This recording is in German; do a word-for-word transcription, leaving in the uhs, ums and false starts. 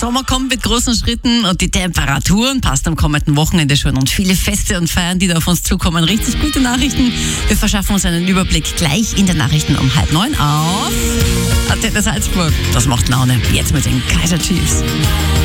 Sommer kommt mit großen Schritten und die Temperaturen passt am kommenden Wochenende schon und viele Feste und Feiern, die da auf uns zukommen. Richtig gute Nachrichten. Wir verschaffen uns einen Überblick gleich in den Nachrichten um halb neun auf Antenne Salzburg. Das macht Laune. Jetzt mit den Kaiser Chiefs.